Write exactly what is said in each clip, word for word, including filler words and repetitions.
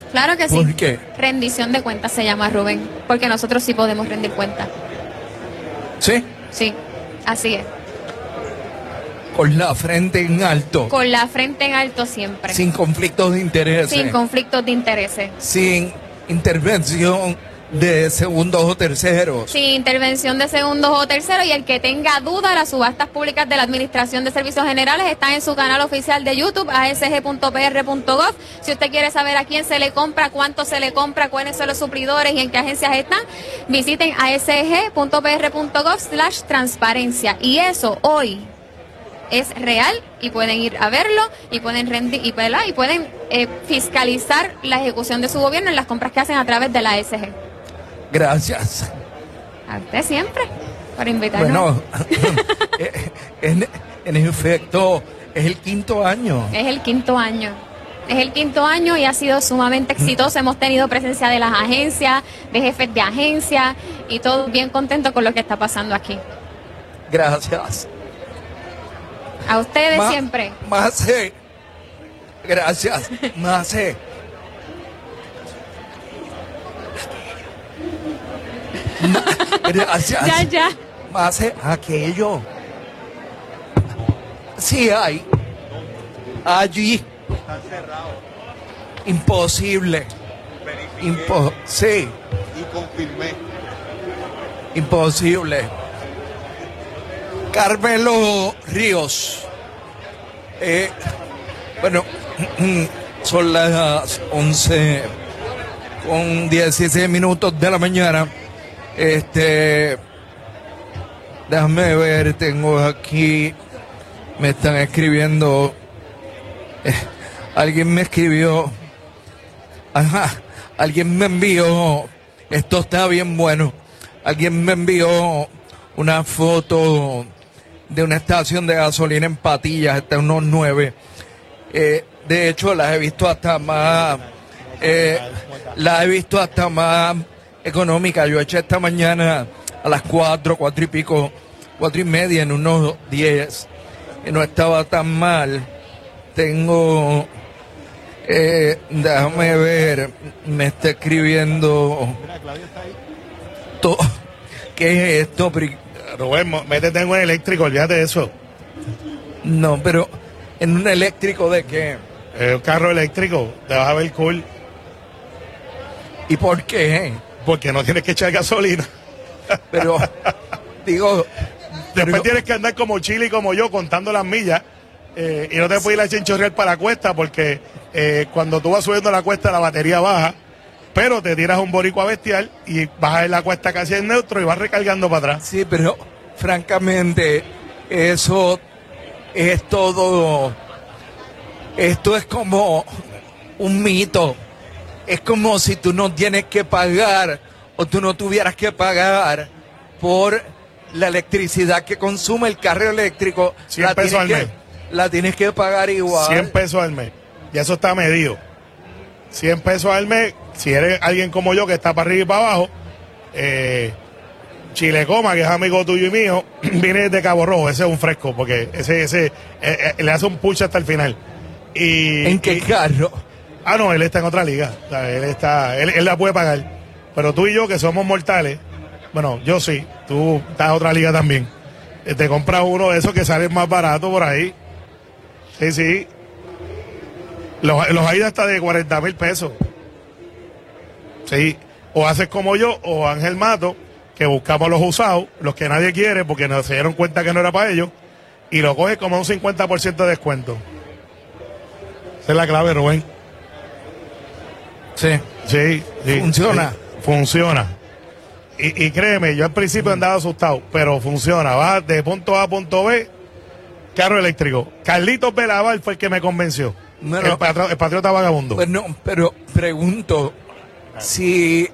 Claro que sí. ¿Por qué? Rendición de cuentas se llama, Rubén, porque nosotros sí podemos rendir cuentas. ¿Sí? Sí, así es. Con la frente en alto. Con la frente en alto siempre. Sin conflictos de interés. Sin conflictos de intereses. Sin intervención de segundos o terceros. Sin intervención de segundos o terceros. Y el que tenga duda, las subastas públicas de la Administración de Servicios Generales están en su canal oficial de YouTube, a s g punto p r punto gov. Si usted quiere saber a quién se le compra, cuánto se le compra, cuáles son los suplidores y en qué agencias están, visiten a s g punto p r punto gov slash transparencia. Y eso hoy es real y pueden ir a verlo y pueden rendir y, y pueden eh, fiscalizar la ejecución de su gobierno en las compras que hacen a través de la A S G. Gracias. A usted siempre, por invitarnos. Bueno, en, en efecto, es el quinto año. Es el quinto año. Es el quinto año y ha sido sumamente exitoso. Hemos tenido presencia de las agencias, de jefes de agencias y todos bien contentos con lo que está pasando aquí. Gracias. A ustedes Ma, siempre. Más, eh, gracias. Más, eh. Gracias. Ya, ya. Más eh, aquello. Sí hay. Allí. Está cerrado. Imposible. Impo sí. Y confirmé. Imposible. Carmelo Ríos. Eh, bueno, son las once con dieciséis minutos de la mañana. Este, déjame ver, tengo aquí, me están escribiendo, eh, alguien me escribió, ajá, alguien me envió, esto está bien bueno, alguien me envió una foto de una estación de gasolina en Patillas, está en unos nueve, eh, de hecho las he visto hasta más, eh, las he visto hasta más económica. Yo eché esta mañana a las cuatro, cuatro y pico, cuatro y media en unos diez y no estaba tan mal. Tengo, eh, déjame ver, me está escribiendo todo. ¿Qué es esto? Rubén, métete en un eléctrico, olvídate de eso. No, pero en un eléctrico ¿de qué? Eh, un carro eléctrico, te vas a ver cool. ¿Y por qué? Porque no tienes que echar gasolina. Pero, digo... Después pero, tienes que andar como Chile y como yo contando las millas eh, y no te puedes ir a chinchorrear para la cuesta porque eh, cuando tú vas subiendo la cuesta la batería baja, pero te tiras un boricua bestial y bajas en la cuesta casi en neutro y vas recargando para atrás. Sí, pero francamente eso es todo... Esto es como un mito. Es como si tú no tienes que pagar o tú no tuvieras que pagar por la electricidad que consume el carro eléctrico. cien pesos al mes. La tienes que pagar igual. cien pesos al mes. Y eso está medido. cien pesos al mes. Si eres alguien como yo que está para arriba y para abajo, eh, Chilecoma, que es amigo tuyo y mío, viene de Cabo Rojo. Ese es un fresco porque ese, ese eh, eh, le hace un push hasta el final. Y, ¿En qué y, carro? Ah, no, él está en otra liga. O sea, él está, él, él la puede pagar. Pero tú y yo, que somos mortales, bueno, yo sí, tú estás en otra liga también. Eh, te compras uno de esos que salen más barato por ahí. Sí, sí. Los, los hay hasta de cuarenta mil pesos. Sí. O haces como yo, o Ángel Mato, que buscamos los usados, los que nadie quiere, porque nos se dieron cuenta que no era para ellos, y lo coges como un cincuenta por ciento de descuento. Esa es la clave, Rubén. Sí. Sí, sí. Funciona. Sí, funciona. Y, y créeme, yo al principio andaba asustado, pero funciona. Va de punto A a punto B, carro eléctrico. Carlitos Belaval fue el que me convenció. Bueno, el, patro, el patriota vagabundo. Bueno, pero pregunto si,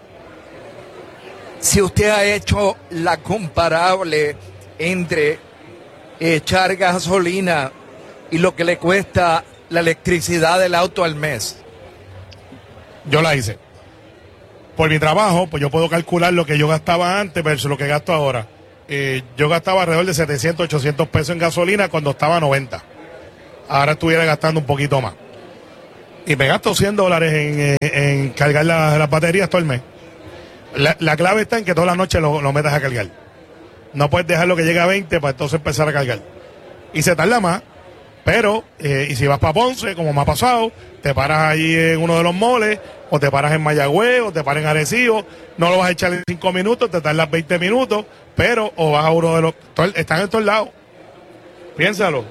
si usted ha hecho la comparable entre echar gasolina y lo que le cuesta la electricidad del auto al mes. Yo la hice. Por mi trabajo, pues yo puedo calcular lo que yo gastaba antes versus lo que gasto ahora. Eh, yo gastaba alrededor de setecientos, ochocientos pesos en gasolina cuando estaba a noventa. Ahora estuviera gastando un poquito más. y me gasto cien dólares en, en, en cargar la- las baterías todo el mes. La, la clave está en que toda la noche lo, lo metas a cargar. No puedes dejarlo que llegue a veinte para entonces empezar a cargar. Y se tarda más, pero, eh, y si vas para Ponce, como me ha pasado, te paras ahí en uno de los moles, o te paras en Mayagüez, o te paras en Arecibo, no lo vas a echar en cinco minutos, te tardas veinte minutos, pero, o vas a uno de los, todo- están en todos lados. Piénsalo.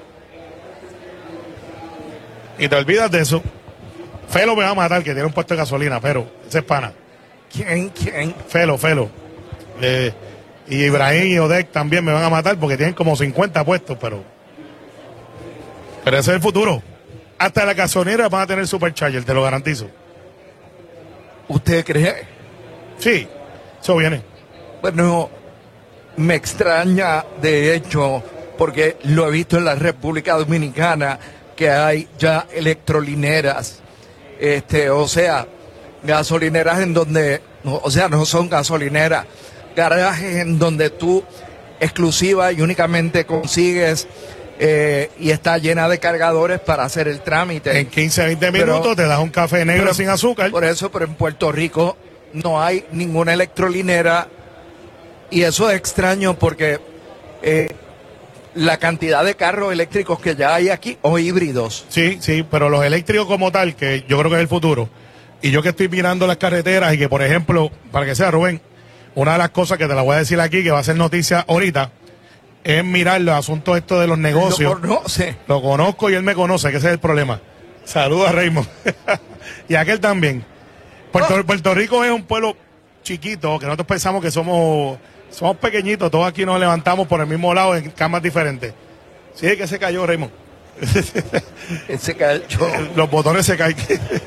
Y te olvidas de eso. Felo me va a matar, que tiene un puesto de gasolina, pero ese es pana. ¿Quién, quién? Felo, Felo. Eh, y Ibrahim y Odek también me van a matar porque tienen como cincuenta puestos, pero. Pero ese es el futuro. Hasta la gasolinera van a tener Supercharger, te lo garantizo. ¿Usted cree? Sí, eso viene. Bueno, me extraña, de hecho, porque lo he visto en la República Dominicana, que hay ya electrolineras, este, o sea, gasolineras en donde, no, o sea, no son gasolineras, garajes en donde tú exclusiva y únicamente consigues eh, y está llena de cargadores para hacer el trámite. En quince, veinte Pero- minutos te das un café negro Pero- sin azúcar. Por eso, pero en Puerto Rico no hay ninguna electrolinera y eso es extraño porque eh, la cantidad de carros eléctricos que ya hay aquí o híbridos. Sí, sí, pero los eléctricos como tal, que yo creo que es el futuro. Y yo que estoy mirando las carreteras y que, por ejemplo, para que sea Rubén, una de las cosas que te la voy a decir aquí, que va a ser noticia ahorita, es mirar los asuntos estos de los negocios. Lo conoce. Lo conozco y él me conoce, que ese es el problema. Saludos a Raymond. Y aquel también. Puerto, Puerto Rico es un pueblo chiquito, que nosotros pensamos que somos, somos pequeñitos, todos aquí nos levantamos por el mismo lado en camas diferentes. Sí, es que se cayó Raymond. Ese cayó. Los botones se caen.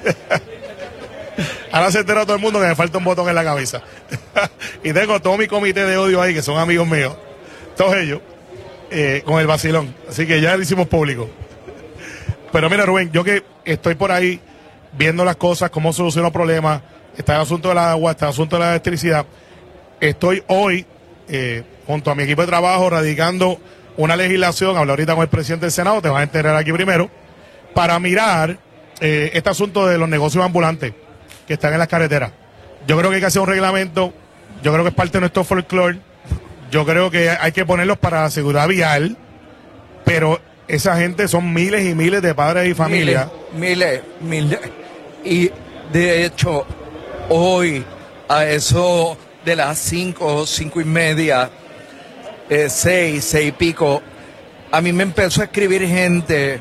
Ahora se entera todo el mundo que me falta un botón en la cabeza. Y tengo todo mi comité de odio ahí, que son amigos míos. Todos ellos. eh, con el vacilón. Así que ya lo hicimos público. Pero mira, Rubén, yo que estoy por ahí viendo las cosas, cómo soluciono problemas, está el asunto del agua, está el asunto de la electricidad. Estoy hoy, eh, junto a mi equipo de trabajo, radicando una legislación, hablé ahorita con el presidente del Senado, te vas a enterar aquí primero, para mirar eh, este asunto de los negocios ambulantes que están en las carreteras. Yo creo que hay que hacer un reglamento, yo creo que es parte de nuestro folclore, yo creo que hay que ponerlos para la seguridad vial, pero esa gente son miles y miles de padres y familias. Miles, miles, miles. Y de hecho, hoy, a eso de las cinco, cinco y media, eh, seis, seis y pico, a mí me empezó a escribir gente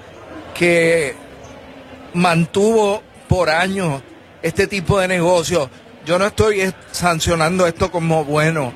que mantuvo por años este tipo de negocio. Yo no estoy eh, sancionando esto como bueno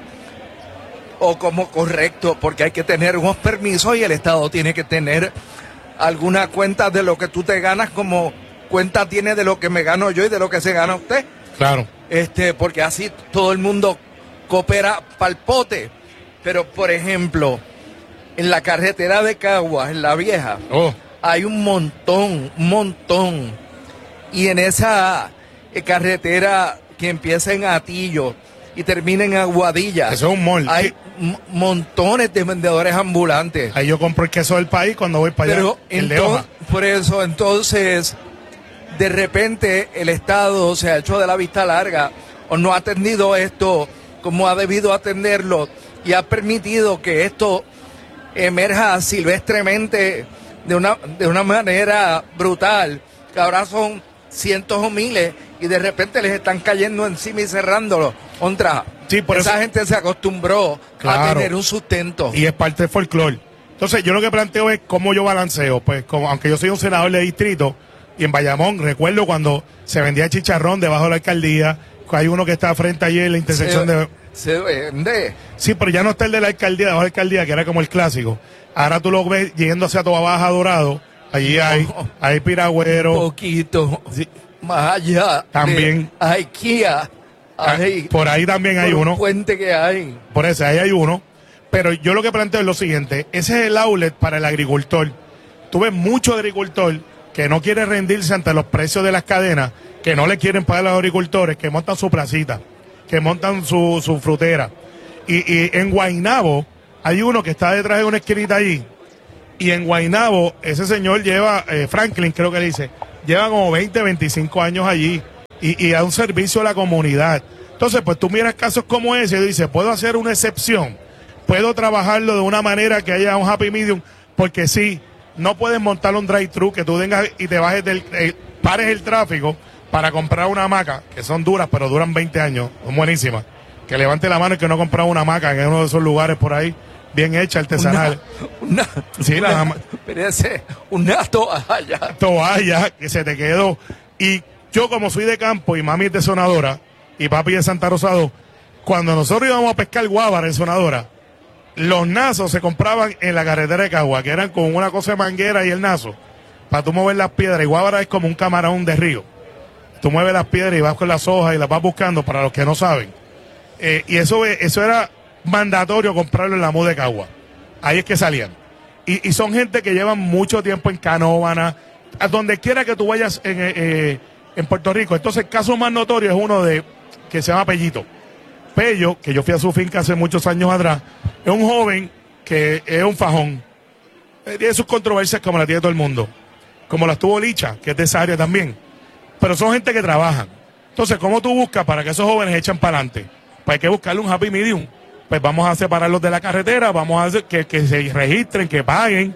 o como correcto, porque hay que tener unos permisos y el Estado tiene que tener alguna cuenta de lo que tú te ganas, como cuenta tiene de lo que me gano yo y de lo que se gana usted. Claro. Este, porque así todo el mundo coopera pa'l pote. Pero, por ejemplo, en la carretera de Caguas, en la vieja, Oh, hay un montón, un montón. Y en esa eh, carretera que empieza en Atillo y termina en Aguadilla, eso es un mall. hay m- montones de vendedores ambulantes. Ahí yo compro el queso del país cuando voy para allá. Pero el de enton- hoja. por eso, entonces, de repente el Estado se ha hecho de la vista larga o no ha atendido esto como ha debido atenderlo y ha permitido que esto emerja silvestremente de una, de una manera brutal, que ahora son cientos o miles y de repente les están cayendo encima y cerrándolo. Contra, Sí, por esa eso- gente se acostumbró a Claro. tener un sustento. Y es parte del folclore. Entonces, yo lo que planteo es cómo yo balanceo. Pues, como, aunque yo soy un senador de distrito, y en Bayamón, recuerdo cuando se vendía chicharrón debajo de la alcaldía, hay uno que está frente allí en la intersección se, de... se vende. Sí, pero ya no está el de la alcaldía, debajo de la alcaldía, que era como el clásico. Ahora tú lo ves yendo hacia Toa Baja, Dorado, allí hay, No. hay piragüero. Poquito Sí. más allá. También. de IKEA. Hay Por ahí también hay por un uno. puente que hay. Por eso, ahí hay uno. Pero yo lo que planteo es lo siguiente. Ese es el outlet para el agricultor. Tú ves mucho agricultor que no quiere rendirse ante los precios de las cadenas, que no le quieren pagar a los agricultores, que montan su placita, que montan su, su frutera. Y, y en Guaynabo hay uno que está detrás de una esquinita allí. Y en Guaynabo ese señor lleva, eh, Franklin creo que le dice, lleva como veinte, veinticinco años allí y, y da un servicio a la comunidad. Entonces, pues tú miras casos como ese y dices, puedo hacer una excepción, puedo trabajarlo de una manera que haya un happy medium, porque sí, no puedes montar un drive-thru que tú vengas y te bajes del, eh, pares el tráfico para comprar una hamaca, que son duras, pero duran veinte años, son buenísimas. Que levante la mano y que no ha comprado una hamaca en uno de esos lugares por ahí, bien hecha, artesanal. Una, una, sí, una, la parece una toalla. Toalla que se te quedó. Y yo, como soy de campo y mami es de Sonadora y papi de Santa Rosado, cuando nosotros íbamos a pescar guábara en Sonadora, los nazos se compraban en la carretera de Cagua, que eran con una cosa de manguera y el nazo, para tú mover las piedras. Y guábara es como un camarón de río. Tú mueves las piedras y vas con las hojas y las vas buscando, para los que no saben. Eh, y eso, eso era mandatorio comprarlo en la M U de Cagua. Ahí es que salían. Y, y son gente que llevan mucho tiempo en Canóvana, a donde quiera que tú vayas en, eh, en Puerto Rico. Entonces, el caso más notorio es uno de que se llama Pellito. Pello, que yo fui a su finca hace muchos años atrás, es un joven que es un fajón. Eh, tiene sus controversias como la tiene todo el mundo. Como las tuvo Licha, que es de esa área también. Pero son gente que trabajan. Entonces, ¿cómo tú buscas para que esos jóvenes echen para adelante? Pues hay que buscarle un happy medium. Pues vamos a separarlos de la carretera, vamos a hacer que, que se registren, que paguen.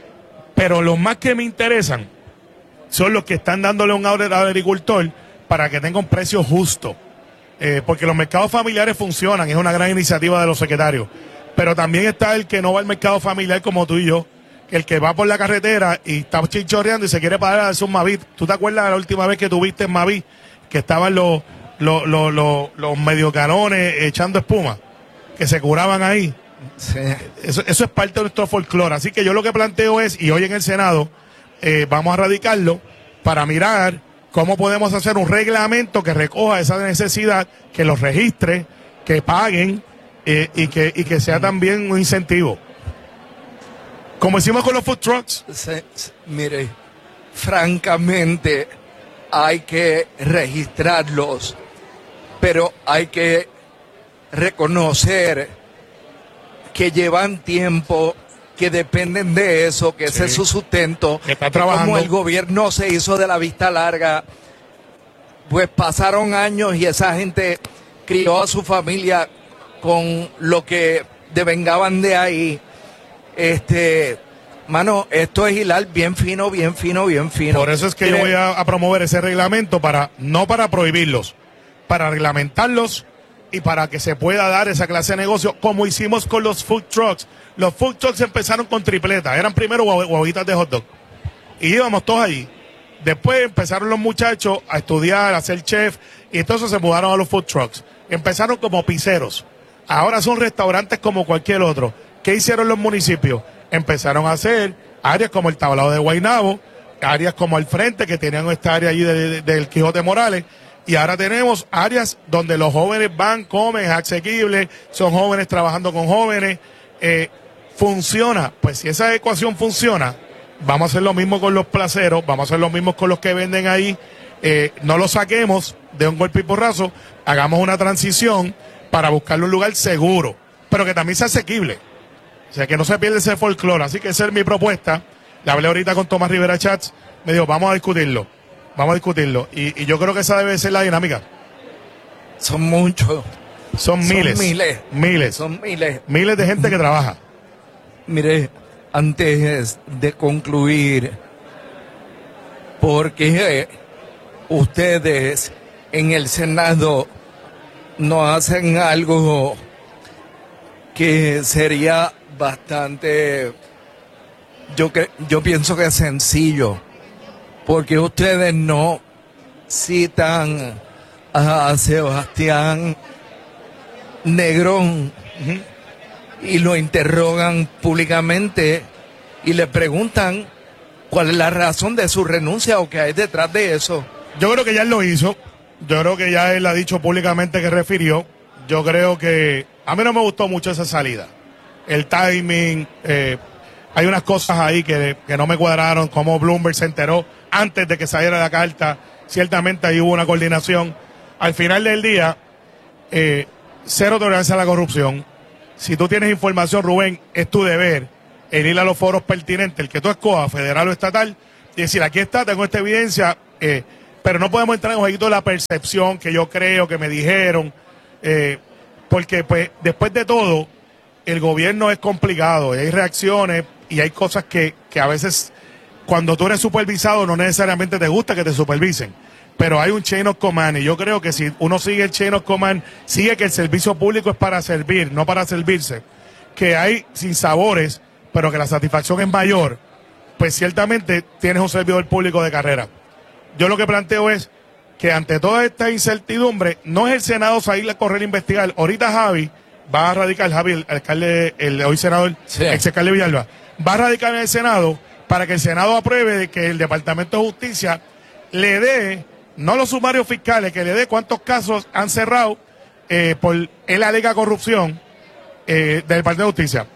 Pero los más que me interesan son los que están dándole un aire al agricultor para que tenga un precio justo. Eh, porque los mercados familiares funcionan, es una gran iniciativa de los secretarios. Pero también está el que no va al mercado familiar como tú y yo, el que va por la carretera y está chinchorreando y se quiere parar a darse un Mavi. ¿Tú te acuerdas de la última vez que tuviste en Mavi? Que estaban los, los, los, los, los mediocanones echando espuma, que se curaban ahí. Sí. Eso, eso es parte de nuestro folclore. Así que yo lo que planteo es, y hoy en el Senado, eh, vamos a radicarlo para mirar cómo podemos hacer un reglamento que recoja esa necesidad, que los registre, que paguen eh, y, que, y que sea también un incentivo. Como hicimos con los food trucks. Sí, sí, mire, francamente hay que registrarlos, pero hay que reconocer que llevan tiempo, que dependen de eso, que ese Sí. es su sustento. Que está que trabajando. Como el gobierno se hizo de la vista larga, pues pasaron años y esa gente crió a su familia con lo que devengaban de ahí. Este, mano, esto es hilar bien fino, bien fino, bien fino. Por eso es que yo Mire, voy a, a promover ese reglamento, para no para prohibirlos, para reglamentarlos y para que se pueda dar esa clase de negocio, como hicimos con los food trucks. Los food trucks empezaron con tripleta, eran primero guau- guaguitas de hot dog. Y íbamos todos allí. Después empezaron los muchachos a estudiar, a ser chef, y entonces se mudaron a los food trucks. Empezaron como pizzeros. Ahora son restaurantes como cualquier otro. ¿Qué hicieron los municipios? Empezaron a hacer áreas como el Tablado de Guaynabo, áreas como al frente, que tenían esta área allí de- de- del Quijote Morales, y ahora tenemos áreas donde los jóvenes van, comen, es asequible, son jóvenes trabajando con jóvenes, eh, funciona. Pues si esa ecuación funciona, vamos a hacer lo mismo con los placeros, vamos a hacer lo mismo con los que venden ahí, eh, no los saquemos de un golpe y porrazo, hagamos una transición para buscarle un lugar seguro, pero que también sea asequible. O sea, que no se pierda ese folclore. Así que esa es mi propuesta. Le hablé ahorita con Tomás Rivera Chats. Me dijo, vamos a discutirlo. Vamos a discutirlo. Y, y yo creo que esa debe ser la dinámica. son muchos. Son miles. Son miles. Miles. Son miles. Miles de gente que trabaja. Mire, antes de concluir, porque ustedes en el Senado no hacen algo que sería bastante, yo que yo pienso que es sencillo, porque ustedes no citan a Sebastián Negrón y lo interrogan públicamente y le preguntan cuál es la razón de su renuncia o qué hay detrás de eso. Yo creo que ya él lo hizo. Yo creo que ya él ha dicho públicamente que refirió. Yo creo que a mí no me gustó mucho esa salida. El timing, eh, hay unas cosas ahí que, que no me cuadraron, como Bloomberg se enteró antes de que saliera la carta. Ciertamente ahí hubo una coordinación. Al final del día, eh, cero tolerancia a la corrupción. Si tú tienes información, Rubén, es tu deber el ir a los foros pertinentes, el que tú escojas, federal o estatal, y decir, aquí está, tengo esta evidencia, eh, pero no podemos entrar en un jueguito de la percepción que yo creo, que me dijeron, eh, porque pues después de todo, el gobierno es complicado, y hay reacciones y hay cosas que, que a veces cuando tú eres supervisado no necesariamente te gusta que te supervisen, pero hay un chain of command y yo creo que si uno sigue el chain of command, sigue que el servicio público es para servir, no para servirse, que hay sinsabores, pero que la satisfacción es mayor, pues ciertamente tienes un servidor público de carrera. Yo lo que planteo es que ante toda esta incertidumbre, no es el Senado salir a correr a investigar. Ahorita Javi va a radicar, Javi, el alcalde, el hoy senador, sí. ex alcalde Villalba, va a radicar en el Senado para que el Senado apruebe de que el Departamento de Justicia le dé, no los sumarios fiscales, que le dé cuántos casos han cerrado eh, por él alega corrupción eh, del Departamento de Justicia.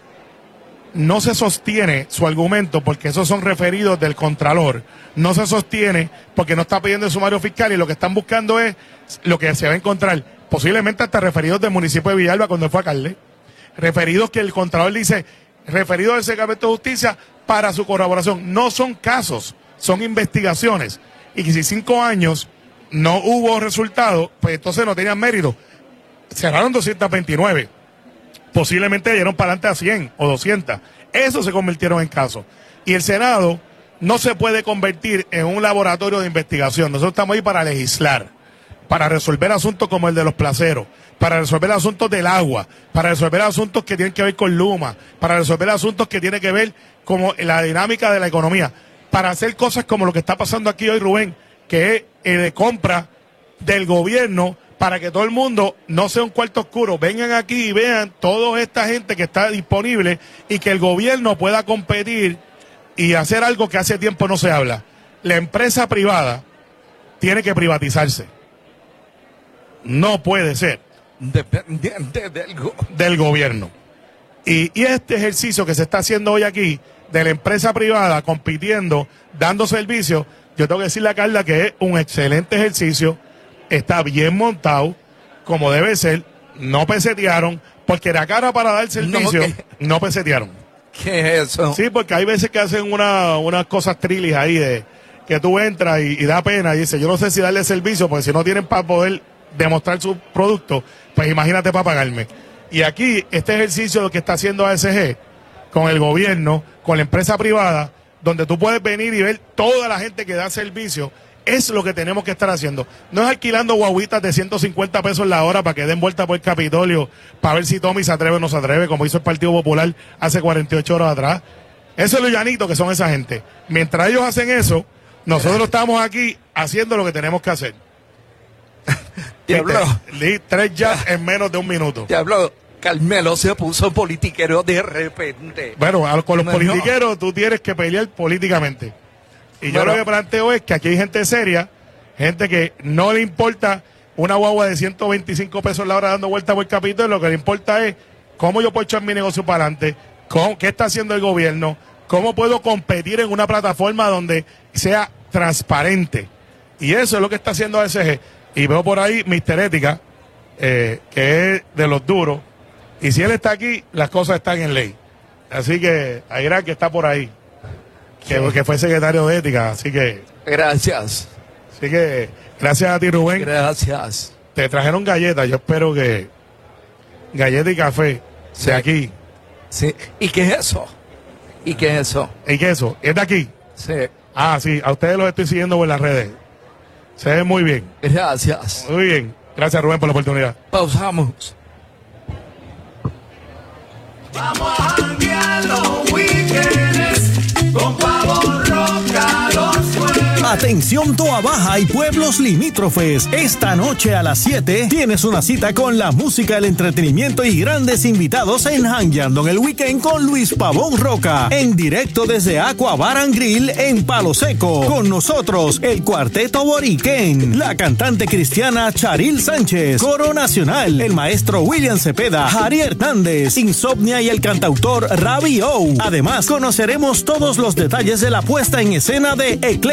No se sostiene su argumento porque esos son referidos del Contralor. No se sostiene porque no está pidiendo el sumario fiscal y lo que están buscando es lo que se va a encontrar. Posiblemente hasta referidos del municipio de Villalba cuando fue alcalde. Referidos que el Contralor dice, referidos del Secretario de Justicia para su colaboración. No son casos, son investigaciones. Y que si cinco años no hubo resultado, pues entonces no tenían mérito. Cerraron doscientos veintinueve. Posiblemente dieron para adelante a cien o doscientos. Eso se convirtieron en casos. Y el Senado no se puede convertir en un laboratorio de investigación. Nosotros estamos ahí para legislar, para resolver asuntos como el de los placeros, para resolver asuntos del agua, para resolver asuntos que tienen que ver con Luma, para resolver asuntos que tienen que ver con la dinámica de la economía, para hacer cosas como lo que está pasando aquí hoy, Rubén, que es eh, de compra del gobierno, para que todo el mundo no sea un cuarto oscuro, vengan aquí y vean toda esta gente que está disponible y que el gobierno pueda competir y hacer algo que hace tiempo no se habla. La empresa privada tiene que privatizarse. No puede ser. Dependiente del, go del gobierno. Y, y este ejercicio que se está haciendo hoy aquí, de la empresa privada compitiendo, dando servicios, yo tengo que decirle a Carla que es un excelente ejercicio. Está bien montado, como debe ser, no pesetearon, porque era cara para dar servicio, no, ¿qué? no pesetearon. ¿Qué es eso? Sí, porque hay veces que hacen una, unas cosas trilis ahí, de que tú entras y, y da pena, y dices, yo no sé si darle servicio, porque si no tienen para poder demostrar su producto, pues imagínate para pagarme. Y aquí, este ejercicio que está haciendo A S G, con el gobierno, con la empresa privada, donde tú puedes venir y ver toda la gente que da servicio, es lo que tenemos que estar haciendo. No es alquilando guaguitas de ciento cincuenta pesos la hora para que den vuelta por el Capitolio para ver si Tommy se atreve o no se atreve, como hizo el Partido Popular hace cuarenta y ocho horas atrás. Eso es lo llanito que son esa gente. Mientras ellos hacen eso, nosotros estamos aquí haciendo lo que tenemos que hacer. Diablo. Tres jazz en menos de un minuto. Diablo, Carmelo se puso politiquero de repente. Bueno, con los no, politiqueros no. tú tienes que pelear políticamente. Y yo bueno, lo que planteo es que aquí hay gente seria, gente que no le importa una guagua de ciento veinticinco pesos la hora dando vuelta por el Capitolio, lo que le importa es cómo yo puedo echar mi negocio para adelante, cómo, qué está haciendo el gobierno, cómo puedo competir en una plataforma donde sea transparente. Y eso es lo que está haciendo A S G. Y veo por ahí mister Ética, eh, que es de los duros, y si él está aquí, las cosas están en ley. Así que Ayrán, que está por ahí. Que, que fue secretario de Ética, así que... Gracias. Así que, gracias a ti, Rubén. Gracias. Te trajeron galletas, yo espero que... Galleta y café, sí. De aquí. Sí. ¿Y qué es eso? ¿Y qué es eso? ¿Y qué es eso? ¿Es de aquí? Sí. Ah, sí, a ustedes los estoy siguiendo por las redes. Se ven muy bien. Gracias. Muy bien. Gracias, Rubén, por la oportunidad. Pausamos. Vamos a janguear los weekends con Pavón Roca los jueves. Atención Toa Baja y pueblos limítrofes. Esta noche a las siete tienes una cita con la música, el entretenimiento y grandes invitados en Jangueando en el Weekend con Luis Pavón Roca. En directo desde Aqua Bar and Grill en Palo Seco. Con nosotros, el Cuarteto Boriquén, la cantante cristiana Charil Sánchez, Coro Nacional, el maestro William Cepeda, Jari Hernández, Insomnia y el cantautor Ravi O. Además, conoceremos todos los detalles de la puesta en escena de Eclectos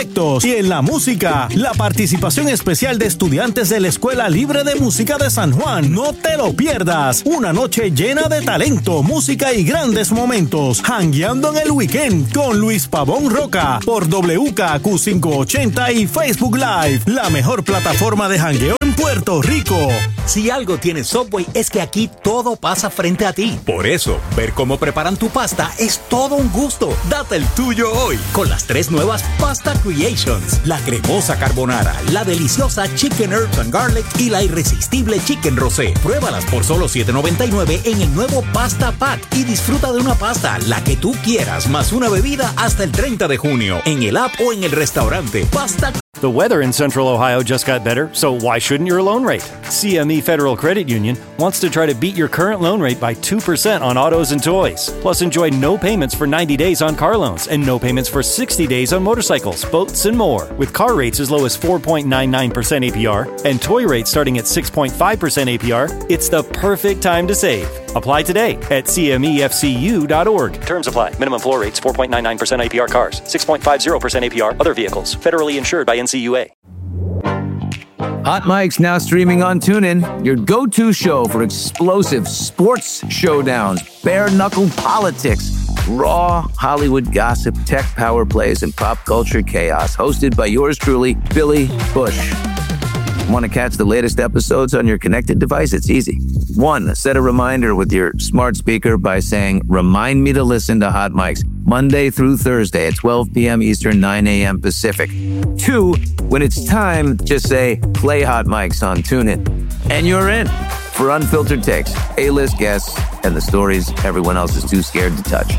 Y en la música, la participación especial de estudiantes de la Escuela Libre de Música de San Juan. No te lo pierdas. Una noche llena de talento, música y grandes momentos. Jangueando en el weekend con Luis Pavón Roca por W K Q quinientos ochenta y Facebook Live, la mejor plataforma de jangueo en Puerto Rico. Si algo tiene Subway es que aquí todo pasa frente a ti. Por eso, ver cómo preparan tu pasta es todo un gusto. Date el tuyo hoy con las tres nuevas Pasta Creations. La cremosa carbonara, la deliciosa Chicken Herbs and Garlic y la irresistible Chicken Rosé. Pruébalas por solo siete noventa y nueve en el nuevo Pasta Pack y disfruta de una pasta, la que tú quieras, más una bebida hasta el treinta de junio en el app o en el restaurante. Pasta. The weather in Central Ohio just got better, so why shouldn't your loan rate? C M E Federal Credit Union wants to try to beat your current loan rate by two percent on autos and toys. Plus, enjoy no payments for ninety days on car loans and no payments for sixty days on motorcycles, boats, and more. With car rates as low as four point nine nine percent A P R and toy rates starting at six point five percent A P R, it's the perfect time to save. Apply today at C M E F C U dot org. Terms apply. Minimum floor rates four point nine nine percent A P R cars, six point five zero percent A P R other vehicles. Federally insured by N C U A. Hot Mike's now streaming on TuneIn, your go-to show for explosive sports showdowns, bare-knuckle politics, raw Hollywood gossip, tech power plays, and pop culture chaos. Hosted by yours truly, Billy Bush. Want to catch the latest episodes on your connected device? It's easy. One, set a reminder with your smart speaker by saying, "Remind me to listen to Hot Mics Monday through Thursday at twelve p.m. Eastern, nine a.m. Pacific." Two, when it's time, just say, "Play Hot Mics on TuneIn." And you're in for unfiltered takes, A-list guests, and the stories everyone else is too scared to touch.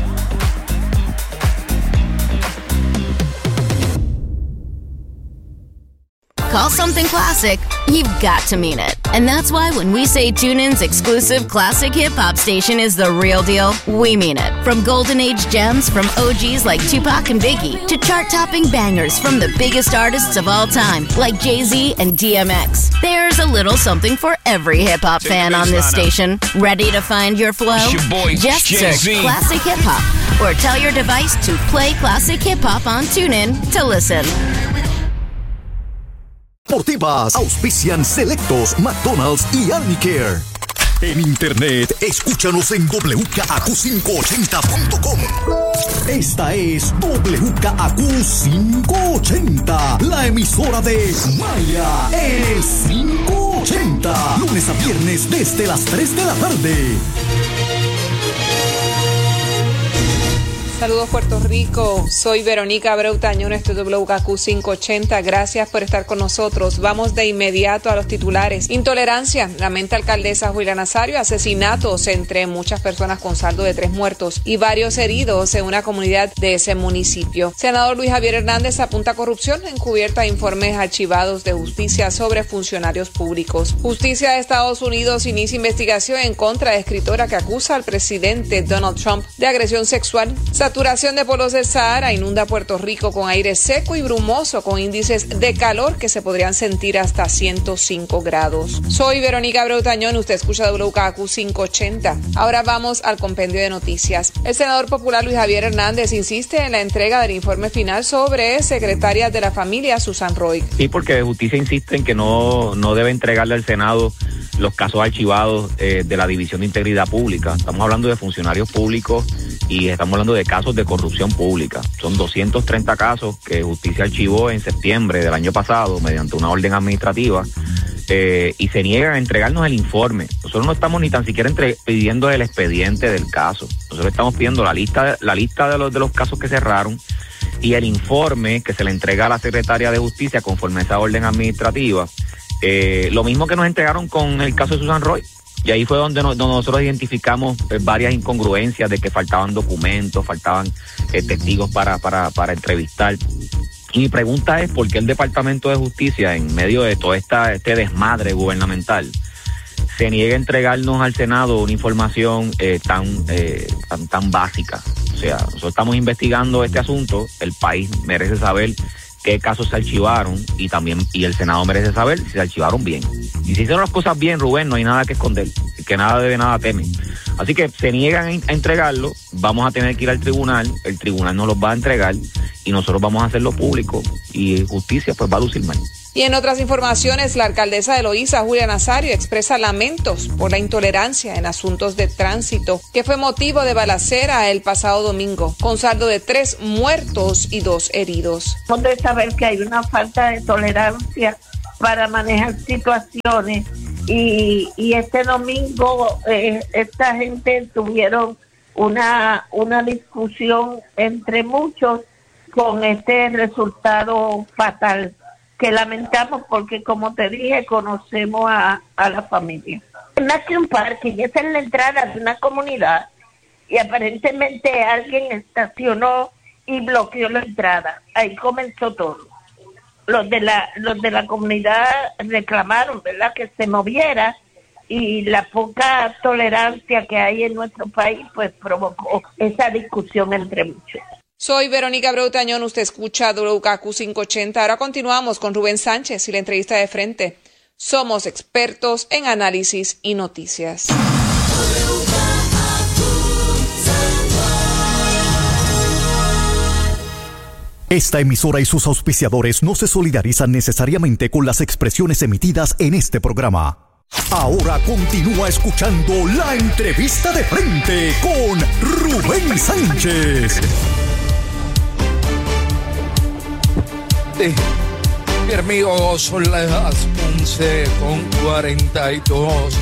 Call something classic, you've got to mean it. And that's why when we say TuneIn's exclusive classic hip-hop station is the real deal, we mean it. From golden age gems from O Gs like Tupac and Biggie to chart-topping bangers from the biggest artists of all time like Jay-Z and D M X. There's a little something for every hip-hop fan on this station. Ready to find your flow? Your boy, Just Jay-Z. search Classic Hip-Hop or tell your device to play Classic Hip-Hop on TuneIn to listen. Deportivas auspician Selectos, McDonald's y Armicare. En internet, escúchanos en W K A Q quinientos ochenta punto com. Esta es W K A Q quinientos ochenta, la emisora de Maya, el quinientos ochenta. Lunes a viernes desde las tres de la tarde. Saludos Puerto Rico, soy Verónica Abreu Tañón, esto es W K Q quinientos ochenta, gracias por estar con nosotros. Vamos de inmediato a los titulares. Intolerancia, lamenta alcaldesa Julia Nazario, asesinatos entre muchas personas con saldo de tres muertos y varios heridos en una comunidad de ese municipio. Senador Luis Javier Hernández apunta a corrupción encubierta a informes archivados de justicia sobre funcionarios públicos. Justicia de Estados Unidos inicia investigación en contra de escritora que acusa al presidente Donald Trump de agresión sexual. Saturación de polos del Sahara inunda Puerto Rico con aire seco y brumoso con índices de calor que se podrían sentir hasta ciento cinco grados. Soy Verónica Abreu Tañón, usted escucha W K Q quinientos ochenta. Ahora vamos al compendio de noticias. El senador popular Luis Javier Hernández insiste en la entrega del informe final sobre secretaria de la familia Susan Roy. Sí, porque justicia insiste en que no, no debe entregarle al Senado los casos archivados eh, de la División de Integridad Pública. Estamos hablando de funcionarios públicos y estamos hablando de casos de corrupción pública. Son doscientos treinta casos que justicia archivó en septiembre del año pasado mediante una orden administrativa eh, y se niegan a entregarnos el informe. Nosotros no estamos ni tan siquiera entre, pidiendo el expediente del caso. Nosotros estamos pidiendo la lista, la lista de los, de los casos que cerraron y el informe que se le entrega a la secretaria de Justicia conforme a esa orden administrativa. Eh, lo mismo que nos entregaron con el caso de Susan Roy. Y ahí fue donde, no, donde nosotros identificamos eh, varias incongruencias de que faltaban documentos, faltaban eh, testigos para, para, para entrevistar. Y mi pregunta es, ¿por qué el Departamento de Justicia, en medio de todo esta, este desmadre gubernamental, se niega a entregarnos al Senado una información eh, tan, eh, tan, tan básica? O sea, nosotros estamos investigando este asunto, el país merece saber qué casos se archivaron y también y el Senado merece saber si se archivaron bien. Y si hicieron las cosas bien, Rubén, no hay nada que esconder, que nada debe, nada teme. Así que se niegan a entregarlo, vamos a tener que ir al tribunal, el tribunal nos los va a entregar y nosotros vamos a hacerlo público y y justicia pues va a lucir mal. Y en otras informaciones, la alcaldesa de Loíza, Julia Nazario, expresa lamentos por la intolerancia en asuntos de tránsito, que fue motivo de balacera el pasado domingo, con saldo de tres muertos y dos heridos. Hemos de saber que hay una falta de tolerancia para manejar situaciones y, y este domingo eh, esta gente tuvieron una, una discusión entre muchos con este resultado fatal, que lamentamos porque, como te dije, conocemos a, a la familia. Más que un parque, esa es la entrada de una comunidad y aparentemente alguien estacionó y bloqueó la entrada. Ahí comenzó todo. Los de la, los de la comunidad reclamaron, ¿verdad?, que se moviera, y la poca tolerancia que hay en nuestro país pues provocó esa discusión entre muchos. Soy Verónica Abreu Tañón, usted escucha W K Q quinientos ochenta. Ahora continuamos con Rubén Sánchez y la entrevista de frente. Somos expertos en análisis y noticias. Esta emisora y sus auspiciadores no se solidarizan necesariamente con las expresiones emitidas en este programa. Ahora continúa escuchando la entrevista de frente con Rubén Sánchez. Sí. Mi amigo, son las once con cuarenta y dos.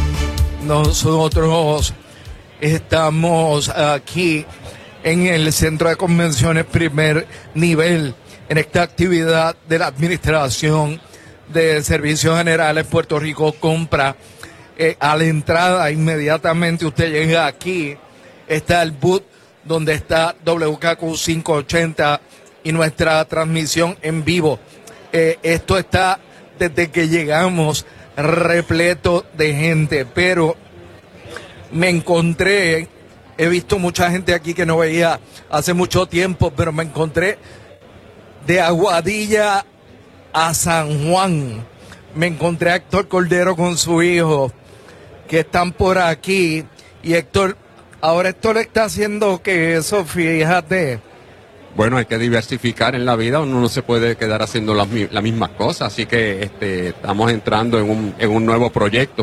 Nosotros estamos aquí en el Centro de Convenciones Primer Nivel, en esta actividad de la Administración de Servicios Generales Puerto Rico Compra. Eh, a la entrada, inmediatamente usted llega aquí, está el booth donde está W K Q quinientos ochenta y nuestra transmisión en vivo. Eh, esto está desde que llegamos repleto de gente, pero me encontré, he visto mucha gente aquí que no veía hace mucho tiempo, pero me encontré de Aguadilla a San Juan. Me encontré a Héctor Cordero con su hijo, que están por aquí. Y Héctor, ahora Héctor está haciendo que eso, fíjate. Bueno, hay que diversificar en la vida, uno no se puede quedar haciendo las la mismas cosas, así que este, estamos entrando en un, en un nuevo proyecto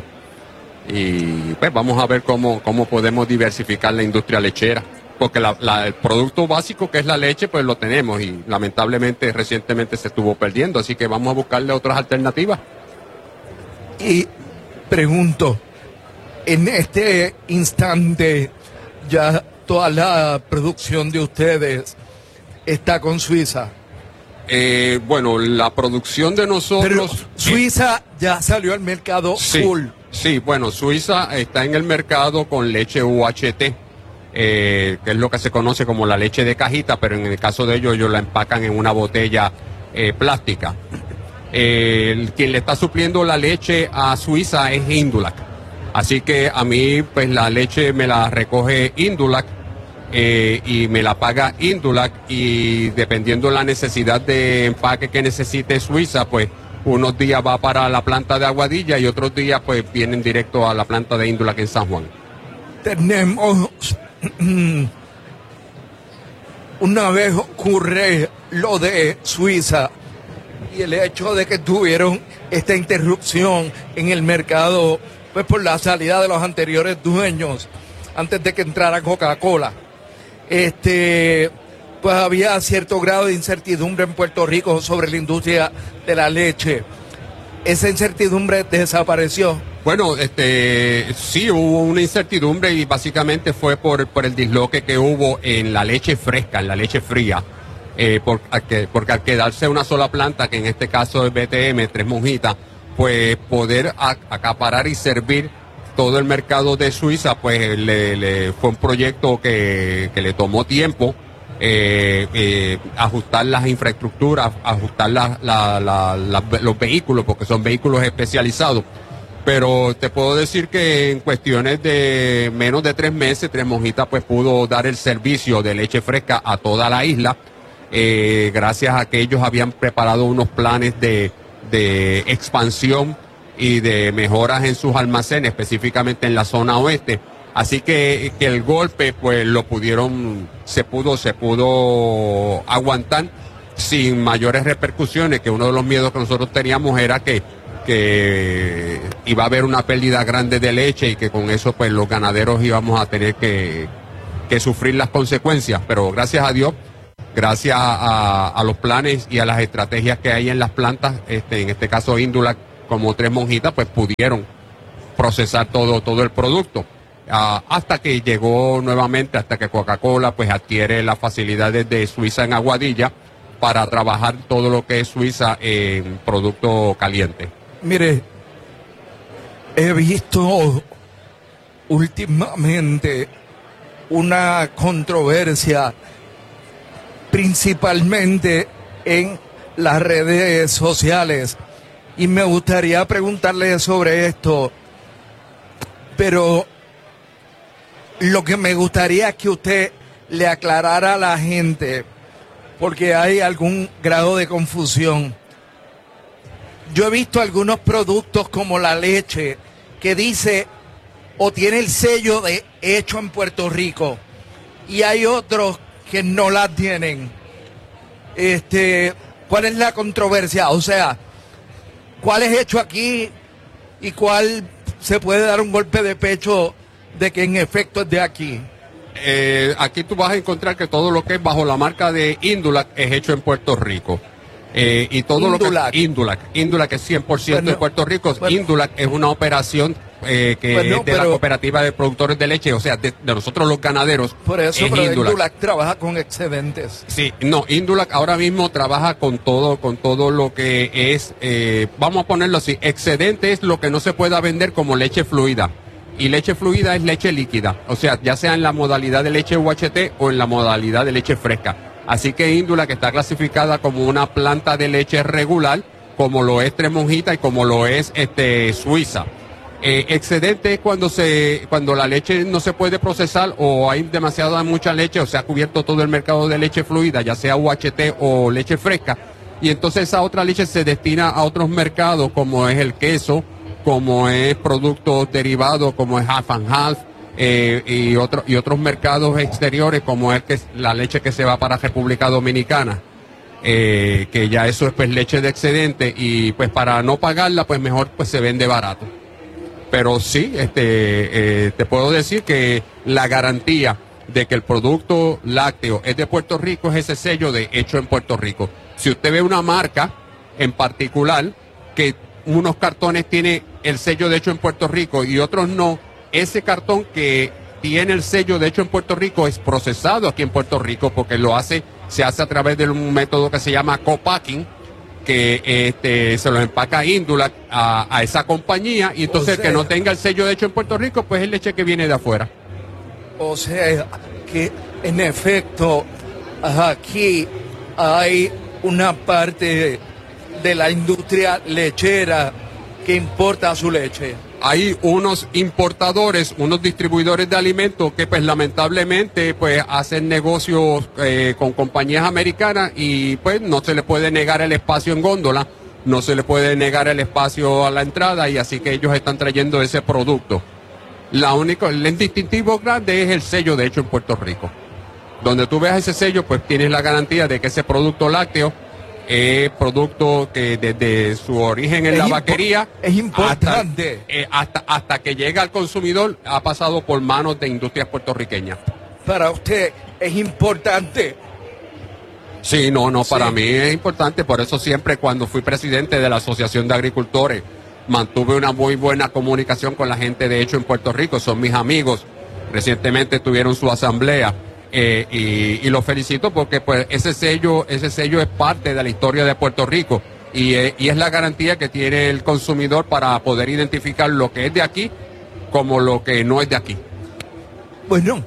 y pues vamos a ver cómo, cómo podemos diversificar la industria lechera, porque la, la, el producto básico que es la leche pues lo tenemos y lamentablemente recientemente se estuvo perdiendo, así que vamos a buscarle otras alternativas. Y pregunto, en este instante ya toda la producción de ustedes está con Suiza. Eh, bueno, la producción de nosotros... Pero Suiza ya salió al mercado sí, full. Sí, bueno, Suiza está en el mercado con leche U H T, eh, que es lo que se conoce como la leche de cajita, pero en el caso de ellos, ellos la empacan en una botella eh, plástica. Eh, el, quien le está supliendo la leche a Suiza es Indulac. Así que a mí, pues la leche me la recoge Indulac. Eh, y me la paga Indulac, y dependiendo la necesidad de empaque que necesite Suiza, pues unos días va para la planta de Aguadilla y otros días pues vienen directo a la planta de Indulac en San Juan. Tenemos, una vez ocurre lo de Suiza y el hecho de que tuvieron esta interrupción en el mercado, pues por la salida de los anteriores dueños, antes de que entrara Coca-Cola. Este, pues había cierto grado de incertidumbre en Puerto Rico sobre la industria de la leche. ¿Esa incertidumbre desapareció? Bueno, este, sí hubo una incertidumbre y básicamente fue por, por el disloque que hubo en la leche fresca, en la leche fría. Eh, por, porque al quedarse una sola planta, que en este caso es B T M, Tres Monjitas, pues poder a, acaparar y servir todo el mercado de Suiza, pues le, le fue un proyecto que, que le tomó tiempo, eh, eh, ajustar las infraestructuras, ajustar la, la, la, la, los vehículos, porque son vehículos especializados. Pero te puedo decir que en cuestiones de menos de tres meses, Tres Monjitas pues pudo dar el servicio de leche fresca a toda la isla, eh, gracias a que ellos habían preparado unos planes de, de expansión y de mejoras en sus almacenes, específicamente en la zona oeste. Así que, que el golpe, pues lo pudieron, se pudo, se pudo aguantar. sin mayores repercusiones, que uno de los miedos que nosotros teníamos era que, que iba a haber una pérdida grande de leche y que con eso pues los ganaderos íbamos a tener que, que sufrir las consecuencias, pero gracias a Dios, gracias a, a los planes y a las estrategias que hay en las plantas, este, en este caso Indulac como Tres Monjitas, pues pudieron procesar todo, todo el producto. Uh, hasta que llegó nuevamente, hasta que Coca-Cola pues adquiere las facilidades de Suiza en Aguadilla para trabajar todo lo que es Suiza en producto caliente. Mire, he visto últimamente una controversia principalmente en las redes sociales y me gustaría preguntarle sobre esto, pero lo que me gustaría es que usted le aclarara a la gente, porque hay algún grado de confusión. Yo he visto algunos productos como la leche que dice o tiene el sello de hecho en Puerto Rico y hay otros que no la tienen. Este, ¿cuál es la controversia? O sea, ¿cuál es hecho aquí y cuál se puede dar un golpe de pecho de que en efecto es de aquí? Eh, aquí tú vas a encontrar que todo lo que es bajo la marca de Indulac es hecho en Puerto Rico. Eh, y todo Indulac. lo que Indulac, Indulac es cien por ciento Bueno, de Puerto Rico. bueno. Indulac es una operación eh, que Bueno, es de la pero- cooperativa de productores de leche, o sea, de, de nosotros los ganaderos. Por eso, es pero Indulac. Indulac trabaja con excedentes. Sí, no, Indulac ahora mismo trabaja con todo, con todo lo que es, eh, vamos a ponerlo así, excedente es lo que no se pueda vender como leche fluida. Y leche fluida es leche líquida, o sea, ya sea en la modalidad de leche U H T o en la modalidad de leche fresca. Así que Indulac está clasificada como una planta de leche regular, como lo es Tres Monjitas y como lo es este Suiza. Eh, excedente es cuando se cuando la leche no se puede procesar o hay demasiada mucha leche o se ha cubierto todo el mercado de leche fluida, ya sea U H T o leche fresca, y entonces esa otra leche se destina a otros mercados como es el queso, como es productos derivados, como es half and half, eh, y, otro, y otros mercados exteriores como es que la leche que se va para República Dominicana. Eh, que ya eso es pues leche de excedente y pues para no pagarla pues mejor pues se vende barato. Pero sí, este, eh, te puedo decir que la garantía de que el producto lácteo es de Puerto Rico es ese sello de hecho en Puerto Rico. Si usted ve una marca en particular que unos cartones tiene el sello de hecho en Puerto Rico y otros no, ese cartón que tiene el sello de hecho en Puerto Rico es procesado aquí en Puerto Rico porque lo hace, se hace a través de un método que se llama co-packing, que este, se los empaca Indulac a, a esa compañía y entonces O el que sea- no tenga el sello de hecho en Puerto Rico pues es leche que viene de afuera. O sea, que en efecto aquí hay una parte de la industria lechera que importa su leche. Hay unos importadores, unos distribuidores de alimentos que pues lamentablemente pues hacen negocios eh, con compañías americanas y pues no se le puede negar el espacio en góndola, no se le puede negar el espacio a la entrada y así que ellos están trayendo ese producto. La única, el distintivo grande es el sello de hecho en Puerto Rico. Donde tú veas ese sello pues tienes la garantía de que ese producto lácteo es producto que desde su origen en Es la impo- vaquería es importante. hasta, eh, hasta, hasta que llega al consumidor ha pasado por manos de industrias puertorriqueñas. Para usted es importante. Sí, no, no, para Sí. mí es importante, por eso siempre cuando fui presidente de la Asociación de Agricultores mantuve una muy buena comunicación con la gente de hecho en Puerto Rico, son mis amigos, recientemente tuvieron su asamblea. Eh, y, y los felicito porque pues ese sello ese sello es parte de la historia de Puerto Rico y, eh, y es la garantía que tiene el consumidor para poder identificar lo que es de aquí como lo que no es de aquí. Bueno,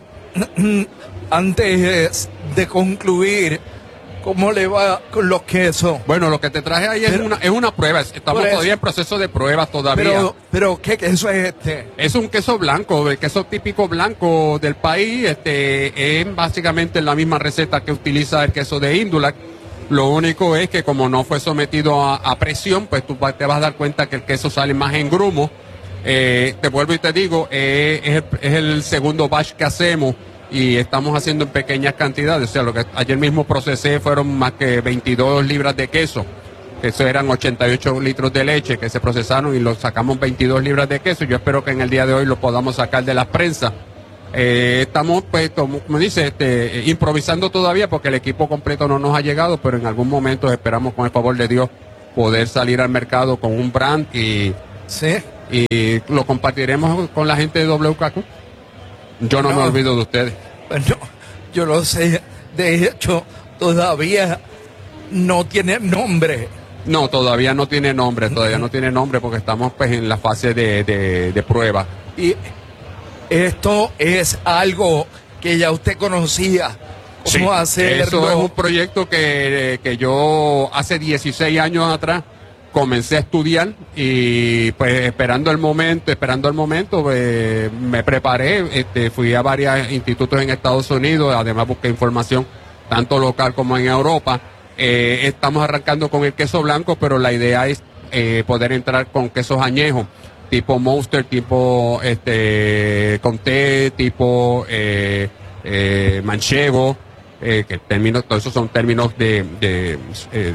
antes de concluir, ¿cómo le va con los quesos? Bueno, lo que te traje ahí es Pero- una es una prueba, estamos Por eso. todavía en proceso de pruebas todavía. Pero, pero ¿qué queso es este? Es un queso blanco, el queso típico blanco del país, este es básicamente la misma receta que utiliza el queso de Indulac. Lo único es que como no fue sometido a, a presión, pues tú va- te vas a dar cuenta que el queso sale más en grumo. Eh, te vuelvo y te digo, eh, es, el, es el segundo batch que hacemos y estamos haciendo en pequeñas cantidades. O sea, lo que ayer mismo procesé fueron más que veintidós libras de queso. Eso eran ochenta y ocho litros de leche que se procesaron y los sacamos veintidós libras de queso. Yo espero que en el día de hoy lo podamos sacar de las prensas. Eh, estamos, pues, como, como dice, este, improvisando todavía porque el equipo completo no nos ha llegado, pero en algún momento esperamos, con el favor de Dios, poder salir al mercado con un brand y, ¿sí? y lo compartiremos con la gente de W K Q. Yo no, no me olvido de ustedes. Bueno, yo lo sé. De hecho, todavía no tiene nombre. No, todavía no tiene nombre, todavía no tiene nombre porque estamos pues en la fase de, de, de prueba. Y esto es algo que ya usted conocía. ¿Cómo Sí, hacerlo? eso es un proyecto que, que yo hace dieciséis años atrás comencé a estudiar y pues esperando el momento, esperando el momento, pues, me preparé, este, fui a varios institutos en Estados Unidos, además busqué información tanto local como en Europa. Eh, estamos arrancando con el queso blanco, pero la idea es eh, poder entrar con quesos añejos, tipo Monster, tipo este Comté, tipo eh, eh, Manchego, eh, que términos, todos esos son términos de de, eh,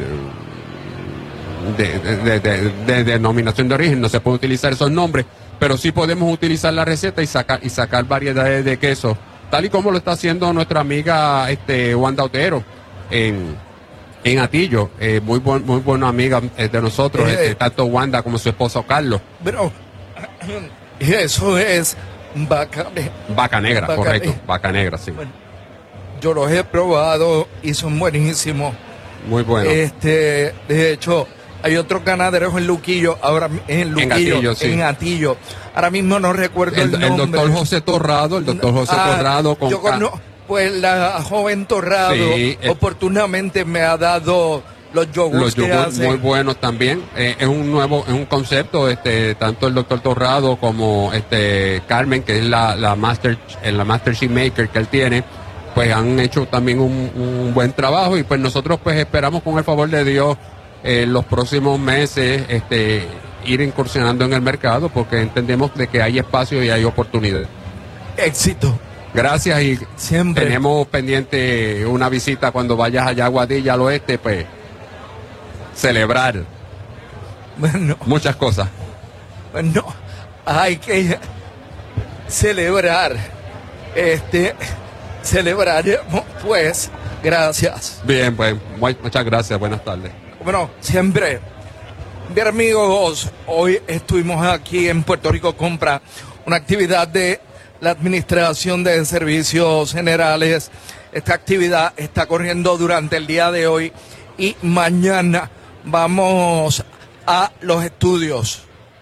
de, de, de, de, de denominación de origen, no se puede utilizar esos nombres, pero sí podemos utilizar la receta y sacar y sacar variedades de queso, tal y como lo está haciendo nuestra amiga este Wanda Otero en En Atillo, eh, muy buen, muy buena amiga eh, de nosotros, Eh, eh, tanto Wanda como su esposo Carlos. Pero eso es vaca, Vaca negra, Vaca correcto, negra. vaca negra, sí. yo los he probado y son buenísimos. Muy bueno. Este, de hecho, hay otros ganaderos en Luquillo, ahora en Luquillo, Atillo, sí. en Atillo. Ahora mismo no recuerdo el, el, el nombre. doctor José Torrado, el doctor José Ah, Torrado con yo ca- cono- pues la joven Torrado Sí, eh. oportunamente me ha dado los yogurts los que yogurts hace. muy buenos también. Eh, es un nuevo, es un concepto, este, tanto el doctor Torrado como este Carmen, que es la, la master, eh, la master chef maker que él tiene, pues han hecho también un, un buen trabajo y pues nosotros pues esperamos con el favor de Dios en los próximos meses este ir incursionando en el mercado porque entendemos de que hay espacio y hay oportunidades. Éxito. Gracias y siempre tenemos pendiente una visita cuando vayas allá a Guadilla al oeste, pues celebrar bueno, muchas cosas. Bueno, hay que celebrar, este, celebrar, pues, gracias. Bien, pues muy- muchas gracias, buenas tardes. Bueno, siempre. Bien, amigos, hoy estuvimos aquí en Puerto Rico Compra, una actividad de la Administración de Servicios Generales. Esta actividad está corriendo durante el día de hoy y mañana vamos a los estudios.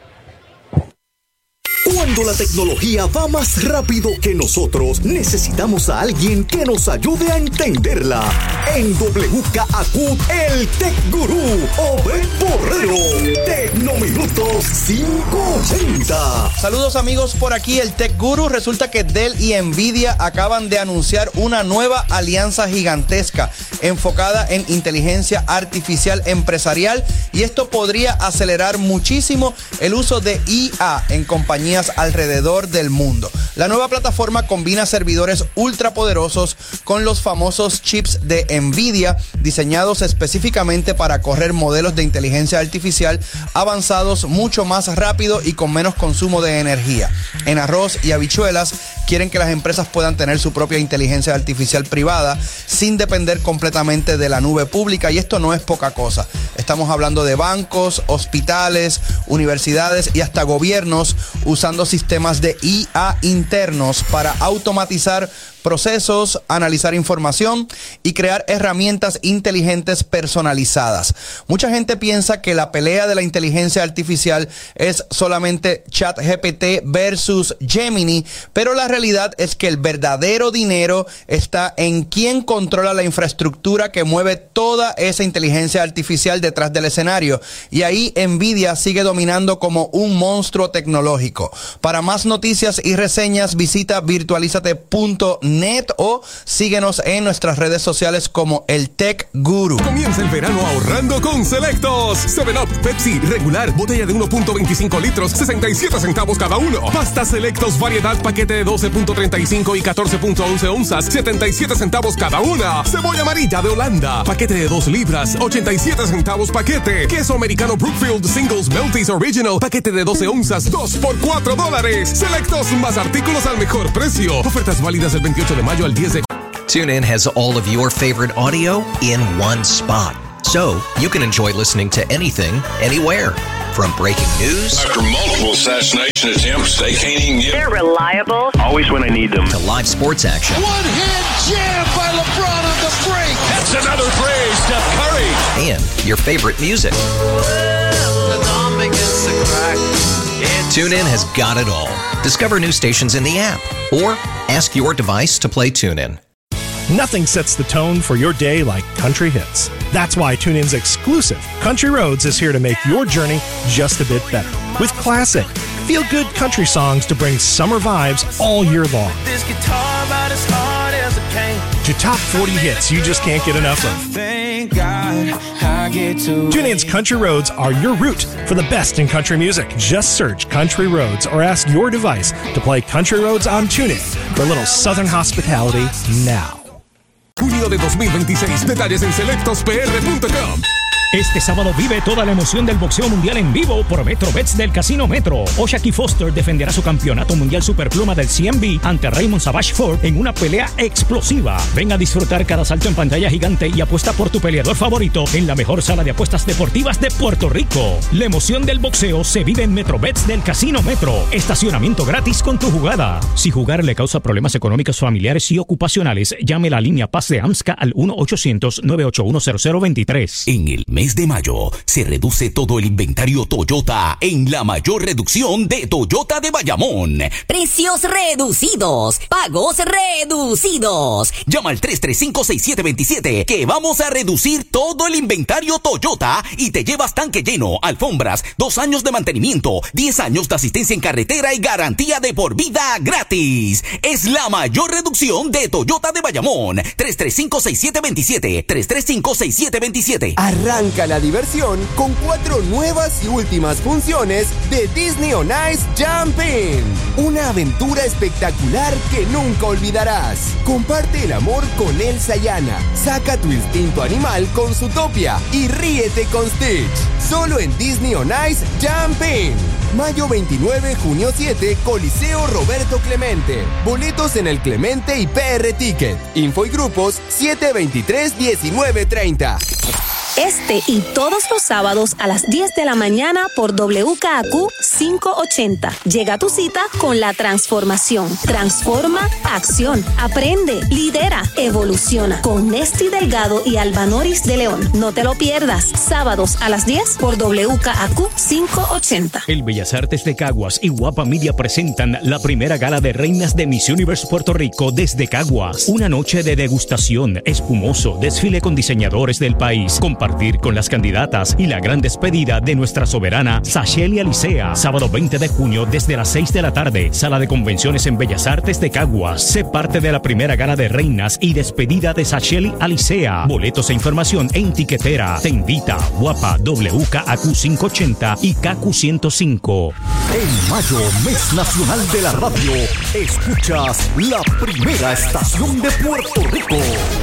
Cuando la tecnología va más rápido que nosotros, necesitamos a alguien que nos ayude a entenderla. En W K A Q, el Tech Gurú, Obed Borrero. Tecnominutos quinientos ochenta. Saludos amigos, por aquí el Tech Guru. Resulta que Dell y Nvidia acaban de anunciar una nueva alianza gigantesca enfocada en inteligencia artificial empresarial y esto podría acelerar muchísimo el uso de I A en compañías alrededor del mundo. La nueva plataforma combina servidores ultrapoderosos con los famosos chips de Nvidia diseñados específicamente para correr modelos de inteligencia artificial avanzados mucho más rápido y con menos consumo de energía. En arroz y habichuelas quieren que las empresas puedan tener su propia inteligencia artificial privada sin depender completamente de la nube pública y esto no es poca cosa. Estamos hablando de bancos, hospitales, universidades y hasta gobiernos usando sistemas de I A internos para automatizar procesos, analizar información y crear herramientas inteligentes personalizadas. Mucha gente piensa que la pelea de la inteligencia artificial es solamente ChatGPT versus Gemini, pero la realidad es que el verdadero dinero está en quién controla la infraestructura que mueve toda esa inteligencia artificial detrás del escenario. Y ahí Nvidia sigue dominando como un monstruo tecnológico. Para más noticias y reseñas visita virtualizate punto net. net o síguenos en nuestras redes sociales como el Tech Guru. Comienza el verano ahorrando con Selectos. seven up, Pepsi, regular, botella de uno punto veinticinco litros, sesenta y siete centavos cada uno. Pasta Selectos, variedad, paquete de doce punto treinta y cinco y catorce punto once onzas, setenta y siete centavos cada una. Cebolla amarilla de Holanda, paquete de dos libras, ochenta y siete centavos paquete. Queso americano Brookfield Singles Melties Original, paquete de doce onzas, dos por cuatro dólares. Selectos, más artículos al mejor precio. Ofertas válidas del veintiocho de mayo al diez de... TuneIn has all of your favorite audio in one spot. So, you can enjoy listening to anything, anywhere. From breaking news... After multiple assassination attempts, they can't even get... They're reliable. Always when I need them. To live sports action. One-hand jam by LeBron on the break. That's another three, Steph Curry. And your favorite music. TuneIn has got it all. Discover new stations in the app or ask your device to play TuneIn. Nothing sets the tone for your day like country hits. That's why TuneIn's exclusive Country Roads is here to make your journey just a bit better. With classic, feel-good country songs to bring summer vibes all year long. This guitar about as hard as it can. To top forty hits you just can't get enough of. Thank God I get to TuneIn's Country Roads are your route for the best in country music. Just search Country Roads or ask your device to play Country Roads on TuneIn for a little southern hospitality now. Junio de dos mil veintiséis. Detalles en selectos p r punto com. Este sábado vive toda la emoción del boxeo mundial en vivo por MetroBets del Casino Metro. Oshaki Foster defenderá su campeonato mundial superpluma del C M B ante Raymond Savage Ford en una pelea explosiva. Ven a disfrutar cada salto en pantalla gigante y apuesta por tu peleador favorito en la mejor sala de apuestas deportivas de Puerto Rico. La emoción del boxeo se vive en MetroBets del Casino Metro. Estacionamiento gratis con tu jugada. Si jugar le causa problemas económicos, familiares y ocupacionales, llame a la línea Paz de AMSCA al uno ochocientos nueve ocho uno cero cero dos tres. En el mes de mayo se reduce todo el inventario Toyota en la mayor reducción de Toyota de Bayamón. Precios reducidos, pagos reducidos. Llama al tres tres cinco, seis siete dos siete que vamos a reducir todo el inventario Toyota y te llevas tanque lleno, alfombras, dos años de mantenimiento, diez años de asistencia en carretera y garantía de por vida gratis. Es la mayor reducción de Toyota de Bayamón. tres tres cinco, seis siete dos siete, tres tres cinco, seis siete dos siete. Arranca la diversión con cuatro nuevas y últimas funciones de Disney on Ice Jumping. Una aventura espectacular que nunca olvidarás. Comparte el amor con Elsa y Anna. Saca tu instinto animal con Zootopia y ríete con Stitch. Solo en Disney on Ice Jumping. Mayo veintinueve, junio siete, Coliseo Roberto Clemente. Boletos en el Clemente y P R Ticket. Info y grupos siete veintitrés, diecinueve treinta. Este y todos los sábados a las diez de la mañana por W K A Q quinientos ochenta. Llega a tu cita con la transformación. Transforma, acción, aprende, lidera, evoluciona. Con Nesty Delgado y Albanoris de León. No te lo pierdas. Sábados a las diez por W K A Q quinientos ochenta. El Bellas Artes de Caguas y Guapa Media presentan la primera gala de reinas de Miss Universe Puerto Rico desde Caguas. Una noche de degustación, espumoso, desfile con diseñadores del país, compartir con las candidatas y la gran despedida de nuestra soberana Sacheli Alicea. Sábado veinte de junio desde las seis de la tarde. Sala de convenciones en Bellas Artes de Caguas. Sé parte de la primera gala de reinas y despedida de Sacheli Alicea. Boletos e información en Tiquetera. Te invita Guapa, W K A Q quinientos ochenta y K Q ciento cinco. En mayo, mes nacional de la radio, escuchas la primera estación de Puerto Rico.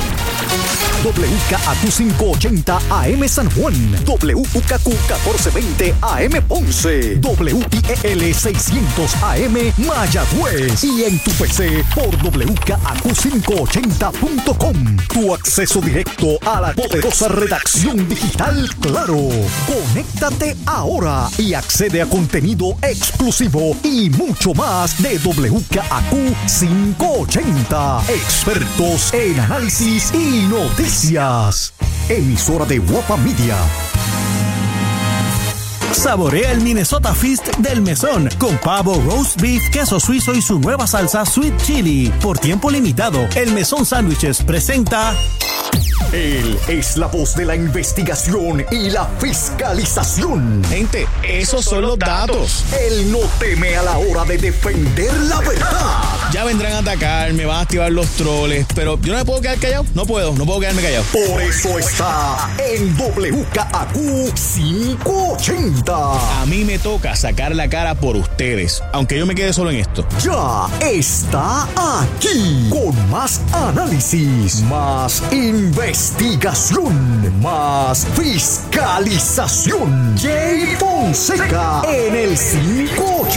W K A Q quinientos ochenta A M San Juan, W K Q catorce veinte A M Ponce, W I E L seiscientos A M Mayagüez y en tu P C por W K A Q quinientos ochenta punto com. Tu acceso directo a la poderosa redacción digital Claro. Conéctate ahora y accede a contenido exclusivo y mucho más de W K A Q quinientos ochenta. Expertos en análisis y noticias. Emisora de Guapa Media. Saborea el Minnesota Feast del Mesón con pavo, roast beef, queso suizo y su nueva salsa Sweet Chili. Por tiempo limitado, el Mesón Sándwiches presenta Él es la voz de la investigación y la fiscalización. Gente, esos son los datos. Él no teme a la hora de defender la verdad. Ya vendrán a atacar, me van a activar los troles, pero yo no me puedo quedar callado. No puedo, no puedo quedarme callado. Por eso está en W K A Q quinientos ochenta. A mí me toca sacar la cara por ustedes, aunque yo me quede solo en esto. Ya está aquí con más análisis, más investigación, más fiscalización. Jay Fonseca en el quinientos ochenta.